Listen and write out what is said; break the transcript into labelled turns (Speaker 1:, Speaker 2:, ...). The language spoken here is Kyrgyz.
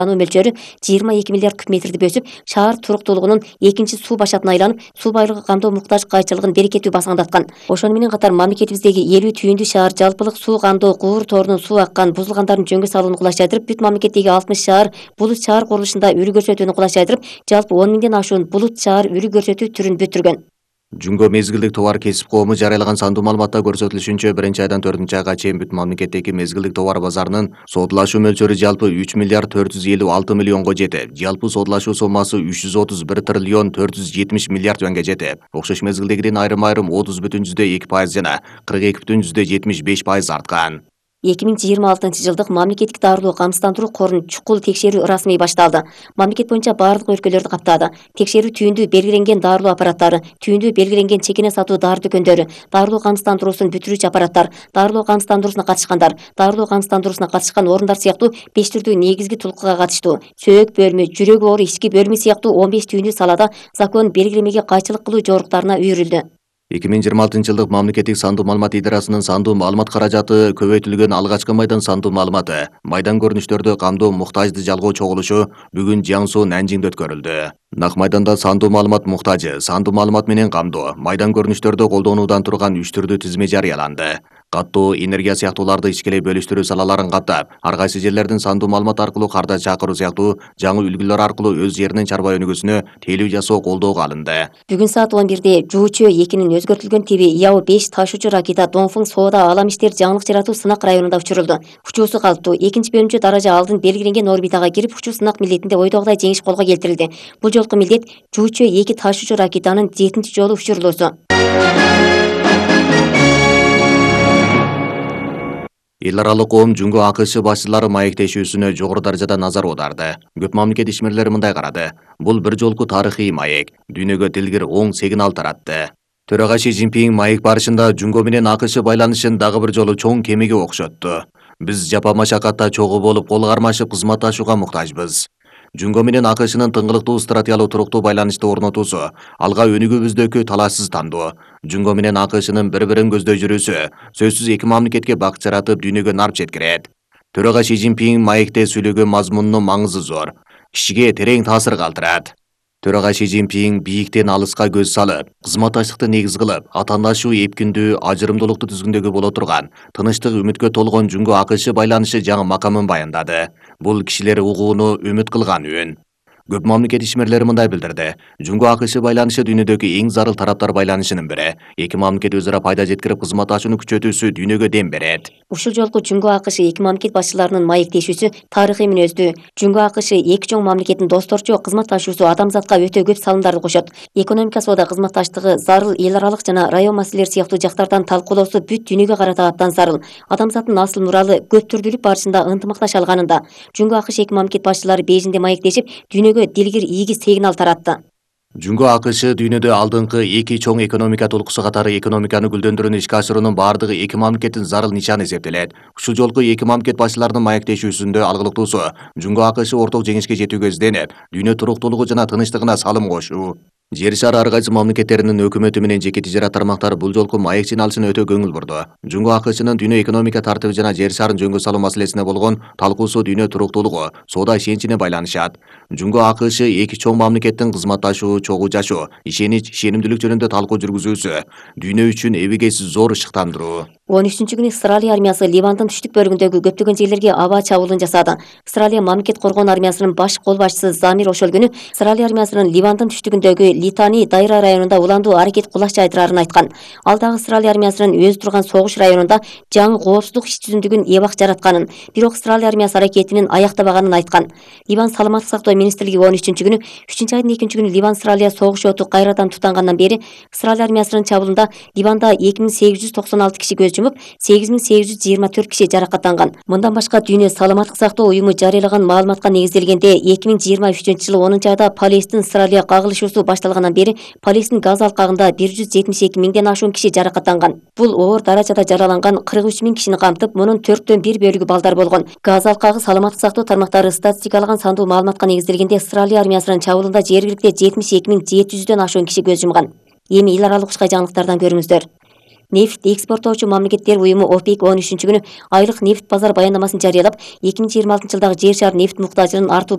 Speaker 1: мөлчөрү 22 миллиард куб метрди бөсүп, шаар туруктуулугунун экинчи суу башатына айланып, суу байлыгы камдоо муктаж кайчылыгын берекеттүү басаңдаткан. Ошону менен катар мамлекетибиздеги 50 түйүндүү шаар жалпылык суу кандоо куур торунун суу аккан, бузулгандардын жөнгө салууну кулайчайдырып, бүт мамлекеттеги 60 шаар булут шаар курулушунда үлгү көрсөтүүнү кулайчайдырып, жалпы 10 миңден ашуун булут шаар үлгү көрсөтүү түрүн бүтүргөн.
Speaker 2: Жунго мезгилдик товар кесип коому жарыялаган сандуу маалыматта көрсөтүлүшүнчө 1-айдан 4-айга чейин бүт мамлекеттеги мезгилдик товар базарынын содулашуу мөлчөрү жалпы 3 миллиард 456 миллионго жетип, жалпы содулашуу соммасы 331 триллион 470 миллиард юанга жетип, окшош мезгилдегиден айрым-айрым 30,2% жана 42,75% арткан.
Speaker 1: 2026 жылдык мамлекеттик дарылуу камсыздандыруу корунун чукул текшерүү ырасмий башталды. Мамлекет боюнча бардык өлкөлөрдү каптады. Текшерүү түйүндүү белгиленген дарылуу аппараттары, түйүндүү белгиленген чекене сатуу дары дүкөндөрү, дарылуу камсыздандыруусун бүтүрүүчү аппараттар, дарылуу камсыздандыруусуна катышкандар, дарылуу камсыздандыруусуна катышкан орундар сыяктуу 5 түрдүү негизги тулкуга катыштуу сөөк бөлмө, жүрөк оору ички бөлмө сыяктуу 15 түйүндүү салада закон белгилемеге кайчылык кылуу жоруктарына үйрүлдү.
Speaker 2: 2026 жылдык мамлекеттик сандуу маалымат идарасынын сандуу маалымат каражаты көбөйтүлгөн алгачкы майдан сандуу маалыматы, майдан көрүнүштөрдү камдоо муктажды жалгоо чогулушу бүгүн Жаңсу Нанжиңде өткөрүлдү. Нак майданда сандуу маалымат муктажы, сандуу маалымат менен камдоо, майдан көрүнүштөрдү колдонуудан турган 3 түрдүү тизме жарыяланды. Каттоо, энергия сыяктууларды ичкилей бөлүштүрүү салаларын каттап, ар кайсы жерлердин сандуу маалымат аркылуу карда чакыруу сыяктуу жаңы үлгүлөр аркылуу өз жеринин чарба өнүгүүсүнө тейлөө жасоо колдоого алынды.
Speaker 1: Бүгүн саат 11-де Жуучө 2-нин өзгөртүлгөн тиби Яо-5 ташуучу ракета Дongфeng соода алам иштер жаңылык жаратуу сынак районунда учурулду. Учуусу калыптуу. Экинчи бөлүмчө даража алдын белгиленген орбитага кирип, учуу сынак милдетинде ойдогудай жеңиш колго келтирилди. Бул жолку милдет Жуучө 2 ташуучу ракетанын 7-чи жолу учурулуусу.
Speaker 2: Эл аралык коом Жунго АКШ башчылары маектешүүсүнө жогору даражада назар аударды. Көп мамлекет ишмерлери мындай карады. Бул бир жолку тарыхый маек. Дүйнөгө тилгир оң сигнал таратты. Төрага Ши Цзиньпин маек барышында Жунго менен АКШ байланышын дагы бир жолу чоң кемеге окшотту. Биз жапа машакатта чогуу болуп кол кармашып кызматташууга муктажбыз. Жунго менен АКШнын тыңгылыктуу стратегиялык туруктуу байланышты орнотуусу, алга өнүгүүбүздөгү талашсыз тандоо. Жунго менен АКШнын бири-бирин көздөй жүрүүсү сөзсүз эки мамлекетке бакыт жаратып, дүйнөгө нарп жеткирет. Төрага Ши Цзиньпин маекте сүйлөгөн мазмунунун маңызы зор, кишиге терең таасир калтырат. Төрага Ши Цзиньпин бийиктен алыска көз салып, кызматташтыкты негиз кылып, атаандашуу эпкиндүү, ажырымдуулукту түзгүндөгү боло турган, тынычтык, үмүткө толгон Жунго АКШ байланышы жаңы макамын баяндады. Бул кишилер угууну үмүт кылган үн. Көп мамлекет ишмерлери мындай билдирди. Жунго АКШ байланышы дүйнөдөгү эң зарыл тараптар байланышынын бири. Эки мамлекет өзара пайда жеткирип, кызматташууну күчөтүүсү дүйнөгө дем берет.
Speaker 1: Ушул жолку Жунго АКШ эки мамлекет башчыларынын маектешүүсү тарыхый мүнөздүү. Жунго АКШ эки чоң мамлекеттин досторчу кызматташуусу адамзатка өтө көп салымдарды кошот. Экономика, соода кызматташтыгы, зарыл эл аралык жана район маселелери сыяктуу жактардан талкуулоосу бүт дүйнөгө карата абдан зарыл. Адамзаттын асыл муралы көп түрдүүлүк барышында ынтымакташ алганында Жунго АКШ эки мамлекет башчылары Бейжиңде маектешип, дүйнөгө дилгир ийгиз сигнал таратты.
Speaker 2: Жунго АКШ дүйнөдө алдыңкы эки чоң экономика толкусу катары экономиканы гүлдөндүрүүнү ишке ашыруунун бардыгы эки мамлекеттин зарыл нишаны эсептелет. Ушул жолку эки мамлекет башчыларынын маектешүүсүндө алгылыктуусу Жунго АКШ орток жеңишке жетүүгө изденип, дүйнө туруктуулугу жана тынчтыгына салым кошуу. Жер шары ар кайсы мамлекеттеринин өкмөтү менен жеке тижарат тармактары бул жолку маек чыйналышына өтө көңүл бурду. Жунго АКШнын дүйнө экономика тартиби жана жер шарын жөнгө салуу маселесине болгон талкуусу дүйнө туруктуулугу, соода ишеничине байланышат. Жунго АКШ эки чоң мамлекеттин кызматташуу, чогуу жашоо, ишенич, ишенимдүүлүк жөнүндө талкуу жүргүзүүсү дүйнө үчүн эбегейсиз зор ышыктандыруу.
Speaker 1: 13-күнү Австралия армиясы Ливандын түштүк бөлүгүндөгү көптөгөн жерлерге аба чабуулун жасады. Австралия мамлекет коргоон армиясынын баш кол башчысы Замир ошол күнү Австралия армиясынын Ливандын түштүгүндөгү Литани дайра районунда уландуу аракет кулаш жайдырарын айткан. Ал дагы Австралия армиясынын өзү турган согуш районунда жаңы коопсуздук иш түзүмдүгүн эбак жаратканын, бирок Австралия армиясы аракетинин аяктабаганын айткан. Ливан саламаттык сактоо министрлиги 13-күнү 3-айдын 2-күнү Ливан Австралия согуш оту кайрадан тутангандан бери Австралия армиясынын чабуулунда Ливанда 2896 киши көз жумуп, 8824 киши жаракаттанган. Мындан башка Дүйнө саламаттык сактоо уюму жарыялаган маалыматка негизделгенде 2023-жылы 10-айда Палестин Австралия кагылышуусу башталгандан бери Палестин газ алкагында 172 миңден ашуун киши жаракаттанган. Бул оор даражада жараланган 43 миң кишини камтып, мунун 4/1 бөлүгү балдар болгон. Газ алкагы саламаттык сактоо тармактары статистикалаган сандуу маалыматка негизделгенде Австралия армиясынын чабуулунда жергиликте 72.700 ашуун киши көз жумган. Эми эл аралык ушкай жаңылыктардан көрүңүздөр. Нефт экспорттоочу мамлекеттер уюму ОПЕК 13-күнү айлык нефт базар баяндамасын жарыялап, 2026 жылдагы жер шары нефт муктажынын артуу